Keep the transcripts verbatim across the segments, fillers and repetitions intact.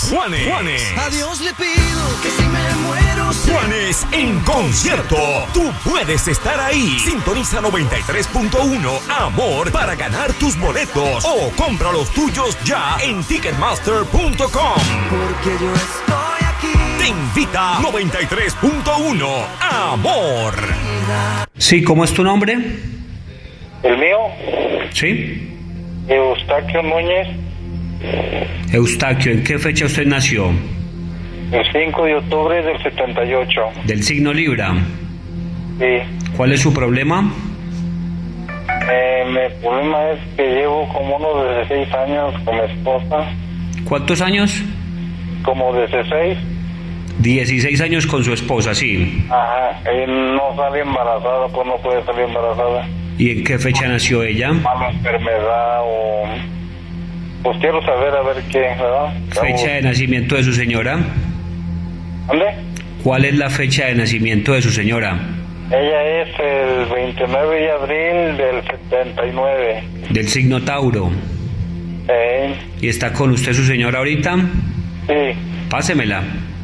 Juanes. Juanes. Juanes. A Dios le pido que si me muero sea... Juanes en concierto. Tú puedes estar ahí. Sintoniza noventa y tres punto uno Amor para ganar tus boletos o compra los tuyos ya en ticketmaster punto com. Porque yo estoy aquí. Te invita noventa y tres punto uno Amor. Sí, ¿cómo es tu nombre? ¿El mío? Sí. Eustaquio Núñez. Eustaquio, ¿en qué fecha usted nació? El cinco de octubre del setenta y ocho. ¿Del signo Libra? Sí. ¿Cuál es su problema? Eh, mi problema es que llevo como unos dieciséis años con mi esposa. ¿Cuántos años? Como dieciséis. dieciséis años con su esposa, sí. Ajá, y no sale embarazada, pues no puede salir embarazada. ¿Y en qué fecha nació ella? Mala enfermedad o... Pues quiero saber a ver qué, ¿verdad? ¿Fecha de nacimiento de su señora? ¿Dónde? ¿Cuál es la fecha de nacimiento de su señora? Ella es el veintinueve de abril del setenta y nueve. Del signo Tauro. Eh, ¿Y está con usted su señora ahorita? sí. Pásemela.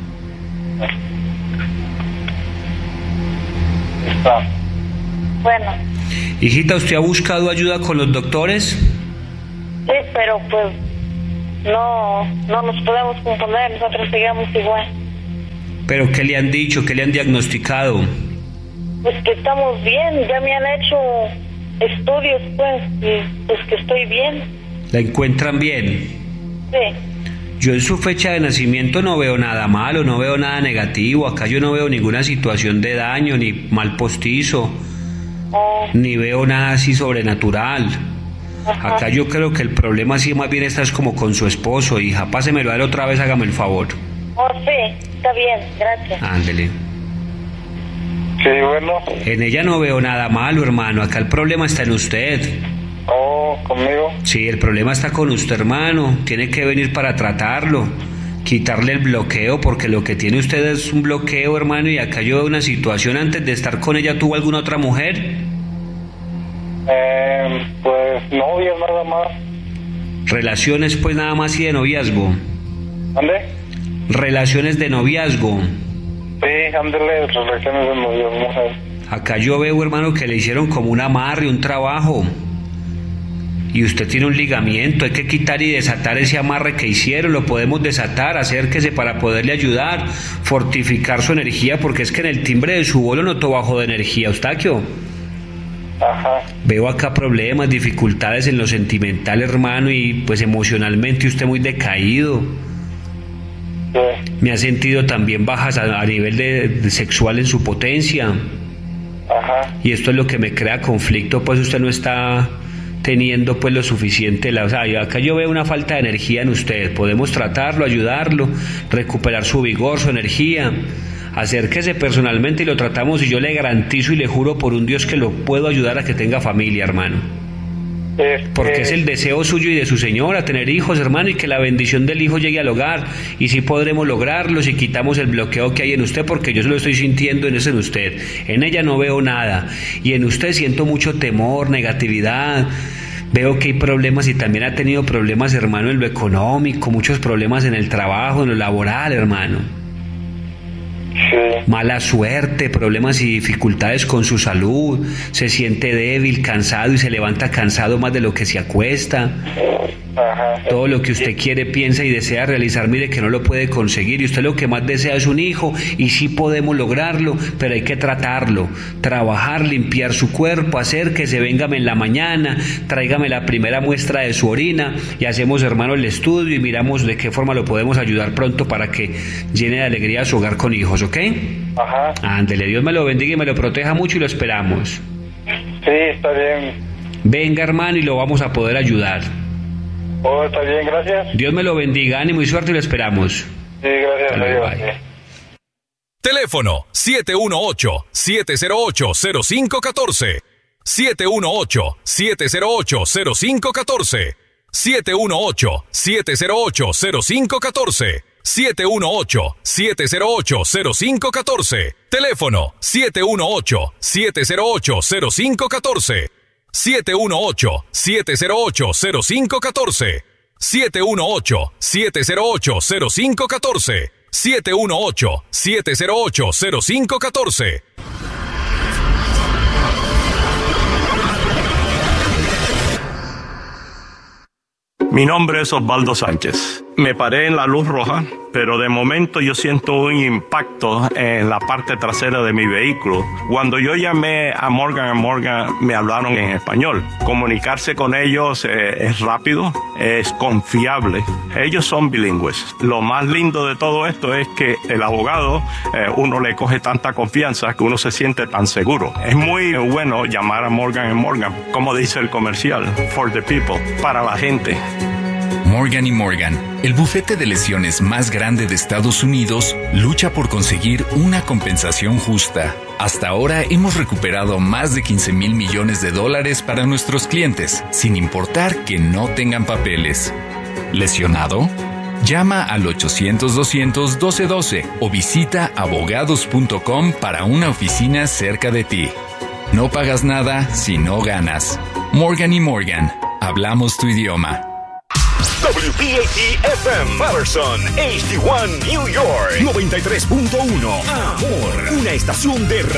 Está. Bueno, Hijita, ¿usted ha buscado ayuda con los doctores? sí, pero pues no, no nos podemos componer, nosotros seguimos igual. ¿Pero qué le han dicho? ¿Qué le han diagnosticado? Pues que estamos bien, ya me han hecho estudios, pues, y pues que estoy bien. ¿La encuentran bien? Sí. Yo en su fecha de nacimiento no veo nada malo, no veo nada negativo. Acá yo no veo ninguna situación de daño, ni mal postizo, Oh, ni veo nada así sobrenatural. ajá. Acá yo creo que el problema sí más bien está es como con su esposo. Hija, pásemelo a él otra vez, hágame el favor. Oh, sí, está bien, gracias. Ándele. Sí, bueno. En ella no veo nada malo, hermano. Acá el problema está en usted. Oh, ¿conmigo? Sí, el problema está con usted, hermano. Tiene que venir para tratarlo, quitarle el bloqueo, porque lo que tiene usted es un bloqueo, hermano, y acá yo veo una situación. Antes de estar con ella, ¿tuvo alguna otra mujer? Eh, pues novia nada más. Relaciones, pues nada más y de noviazgo. ¿Dónde? Relaciones de noviazgo. Sí, ándele, relaciones de novio, mujer. Acá yo veo, hermano, que le hicieron como un amarre, un trabajo. Y usted tiene un ligamiento, hay que quitar y desatar ese amarre que hicieron, lo podemos desatar, acérquese para poderle ayudar, fortificar su energía, porque es que en el timbre de su voz lo noto bajo de energía, Eustaquio. Ajá. Veo acá problemas, dificultades en lo sentimental, hermano, y pues emocionalmente usted muy decaído. Sí. Me ha sentido también bajas a, a nivel de, de sexual en su potencia. Ajá. Y esto es lo que me crea conflicto, pues usted no está teniendo pues lo suficiente, la, o sea, acá yo veo una falta de energía en usted. Podemos tratarlo, ayudarlo, recuperar su vigor, su energía. Acérquese personalmente y lo tratamos, y yo le garantizo y le juro por un Dios que lo puedo ayudar a que tenga familia, hermano. Este, Porque es el deseo suyo y de su señora tener hijos, hermano, y que la bendición del hijo llegue al hogar. Y sí podremos lograrlo si quitamos el bloqueo que hay en usted, porque yo se lo estoy sintiendo en eso en usted. En ella no veo nada, y en usted siento mucho temor, negatividad. Veo que hay problemas, y también ha tenido problemas, hermano, en lo económico, muchos problemas en el trabajo, en lo laboral, hermano. Sí. Mala suerte, problemas y dificultades con su salud, se siente débil, cansado, y se levanta cansado más de lo que se acuesta. Ajá. Todo lo que usted quiere, piensa y desea realizar, mire que no lo puede conseguir, y usted lo que más desea es un hijo, y sí podemos lograrlo, pero hay que tratarlo, trabajar, limpiar su cuerpo, hacer que se véngame en la mañana, tráigame la primera muestra de su orina, y hacemos, hermano, el estudio, y miramos de qué forma lo podemos ayudar pronto para que llene de alegría su hogar con hijos, ¿ok? Ajá. Ándele, Dios me lo bendiga y me lo proteja mucho, y lo esperamos. Sí, está bien. Venga, hermano, y lo vamos a poder ayudar. Oh, está bien, gracias. Dios me lo bendiga, ánimo y suerte, y lo esperamos. Sí, gracias. Hasta luego, Adiós. bye. Teléfono siete uno ocho, siete cero ocho, cero cinco uno cuatro. siete uno ocho, siete cero ocho, cero cinco uno cuatro. siete uno ocho, siete cero ocho, cero cinco uno cuatro. siete uno ocho, siete cero ocho, cero cinco uno cuatro. Teléfono siete uno ocho, siete cero ocho, cero cinco uno cuatro. siete uno ocho, siete cero ocho, cero cinco uno cuatro. siete uno ocho, siete cero ocho, cero cinco uno cuatro. siete uno ocho, siete cero ocho, cero cinco uno cuatro. Mi nombre es Osvaldo Sánchez. Me paré en la luz roja, pero de momento yo siento un impacto en la parte trasera de mi vehículo. Cuando yo llamé a Morgan and Morgan, me hablaron en español. Comunicarse con ellos eh, es rápido, es confiable. Ellos son bilingües. Lo más lindo de todo esto es que el abogado, eh, uno le coge tanta confianza que uno se siente tan seguro. Es muy bueno llamar a Morgan and Morgan, como dice el comercial, for the people, para la gente. Morgan y Morgan, el bufete de lesiones más grande de Estados Unidos, lucha por conseguir una compensación justa. Hasta ahora hemos recuperado más de quince mil millones de dólares para nuestros clientes, sin importar que no tengan papeles. ¿Lesionado? Llama al ochocientos, doscientos, doce doce o visita abogados punto com para una oficina cerca de ti. No pagas nada si no ganas. Morgan y Morgan, hablamos tu idioma. W P A T F M Patterson, H D uno New York, noventa y tres punto uno. Amor, una estación de radio.